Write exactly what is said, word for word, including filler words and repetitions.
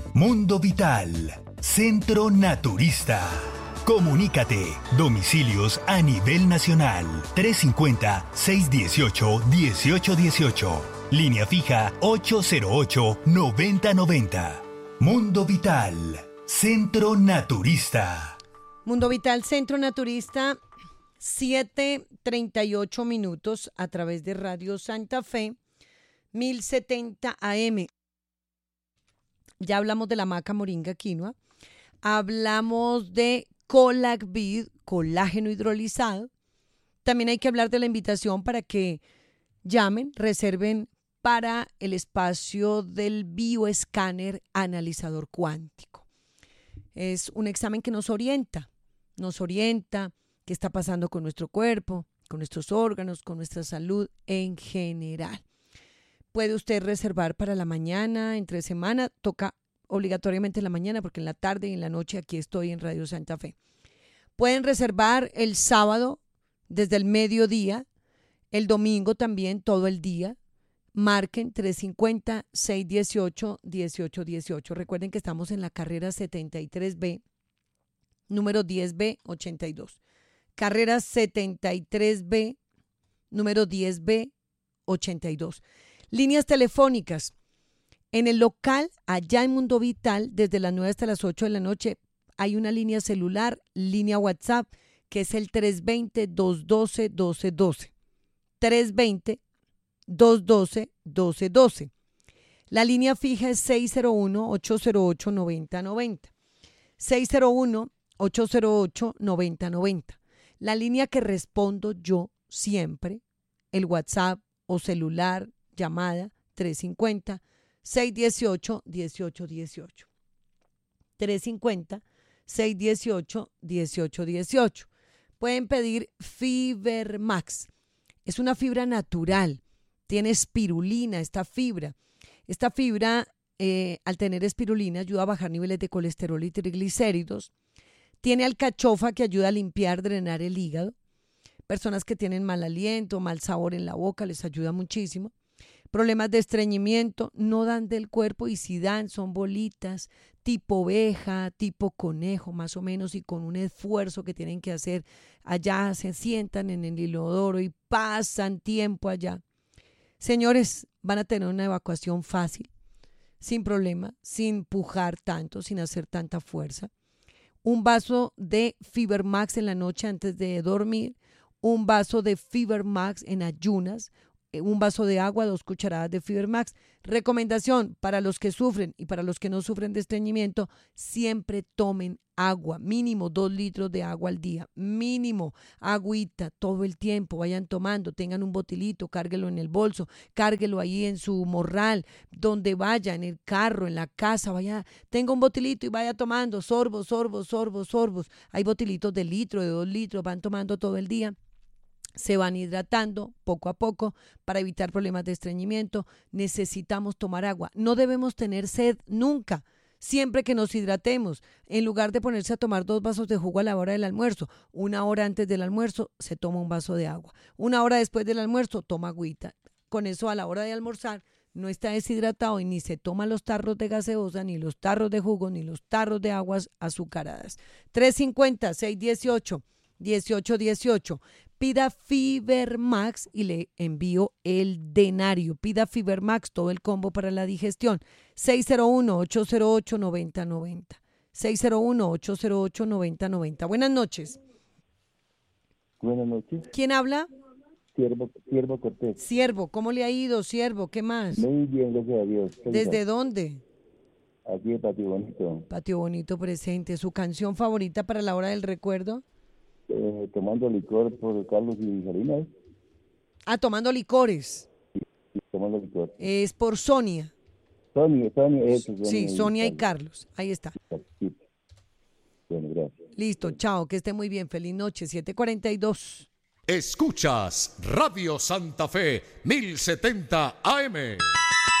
Mundo Vital, Centro Naturista. Comunícate, domicilios a nivel nacional, trescientos cincuenta, seiscientos dieciocho, dieciocho dieciocho. Línea fija ocho cero ocho, noventa noventa. Mundo Vital, Centro Naturista. Mundo Vital, Centro Naturista, siete treinta y ocho minutos a través de Radio Santa Fe, mil setenta A M. Ya hablamos de la maca moringa quinoa, hablamos de Colacvid, colágeno hidrolizado. También hay que hablar de la invitación para que llamen, reserven para el espacio del bioescáner analizador cuántico. Es un examen que nos orienta, nos orienta qué está pasando con nuestro cuerpo, con nuestros órganos, con nuestra salud en general. Puede usted reservar para la mañana, entre semana, toca obligatoriamente en la mañana porque en la tarde y en la noche aquí estoy en Radio Santa Fe. Pueden reservar el sábado desde el mediodía, el domingo también todo el día. Marquen trescientos cincuenta, seiscientos dieciocho, dieciocho dieciocho. Recuerden que estamos en la carrera setenta y tres B, número diez B ochenta y dos. Carrera setenta y tres B, número diez B ochenta y dos. Líneas telefónicas. En el local, allá en Mundo Vital, desde las nueve hasta las ocho de la noche, hay una línea celular, línea WhatsApp, que es el tres dos cero, dos uno dos, uno dos uno dos. tres dos cero, dos uno dos, uno dos uno dos. La línea fija es seis cero uno, ocho cero ocho, nueve cero nueve cero. seis cero uno, ocho cero ocho, nueve cero nueve cero. La línea que respondo yo siempre, el WhatsApp o celular, llamada trescientos cincuenta, seiscientos dieciocho, dieciocho dieciocho. trescientos cincuenta, seiscientos dieciocho, dieciocho dieciocho. Pueden pedir Fibermax. Es una fibra natural. Tiene espirulina, esta fibra. Esta fibra, eh, al tener espirulina, ayuda a bajar niveles de colesterol y triglicéridos. Tiene alcachofa que ayuda a limpiar, drenar el hígado. Personas que tienen mal aliento, mal sabor en la boca, les ayuda muchísimo. Problemas de estreñimiento, no dan del cuerpo y si dan son bolitas tipo oveja, tipo conejo más o menos, y con un esfuerzo que tienen que hacer allá, se sientan en el inodoro y pasan tiempo allá. Señores, van a tener una evacuación fácil, sin problema, sin pujar tanto, sin hacer tanta fuerza. Un vaso de Fibermax en la noche antes de dormir, un vaso de Fibermax en ayunas, un vaso de agua, dos cucharadas de Fibermax. Recomendación para los que sufren y para los que no sufren de estreñimiento, siempre tomen agua, mínimo dos litros de agua al día, mínimo agüita todo el tiempo, vayan tomando, tengan un botilito, cárguelo en el bolso, cárguelo ahí en su morral, donde vaya, en el carro, en la casa, vaya, tenga un botilito y vaya tomando sorbos, sorbos, sorbos, sorbos. Hay botilitos de litro, de dos litros, van tomando todo el día. Se van hidratando poco a poco para evitar problemas de estreñimiento. Necesitamos tomar agua. No debemos tener sed nunca, siempre que nos hidratemos. En lugar de ponerse a tomar dos vasos de jugo a la hora del almuerzo, una hora antes del almuerzo se toma un vaso de agua. Una hora después del almuerzo toma agüita. Con eso a la hora de almorzar no está deshidratado y ni se toma los tarros de gaseosa, ni los tarros de jugo, ni los tarros de aguas azucaradas. tres cincuenta, seiscientos dieciocho, dieciocho dieciocho. Pida Fibermax y le envío el denario. Pida Fibermax, todo el combo para la digestión. seis cero uno, ocho cero ocho, nueve cero nueve cero. seis cero uno, ocho cero ocho, nueve cero nueve cero. Buenas noches. Buenas noches. ¿Quién habla? Siervo, Siervo Cortés. Siervo, ¿cómo le ha ido, Siervo? ¿Qué más? Muy bien, gracias a Dios. ¿Desde dónde? Aquí en Patio Bonito. Patio Bonito presente. ¿Su canción favorita para la hora del recuerdo? Eh, tomando licor por Carlos y Salinas. Ah, tomando licores. Sí, sí, tomando licor. Es por Sonia. Sonia, Sonia, eso. Sí, Sonia y Carlos. Ahí está. Sí. Bueno, gracias. Listo, chao, que esté muy bien. Feliz noche, siete cuarenta y dos. Escuchas Radio Santa Fe mil setenta A M.